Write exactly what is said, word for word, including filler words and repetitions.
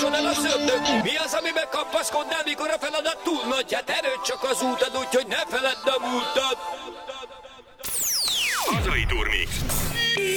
Induljon el a szördög. Mi az, amiben kapaszkodnál, mikor a feladat túl nagy? Hát erőd csak az útad, úgyhogy ne feledd a múltad. Hazai Turmix.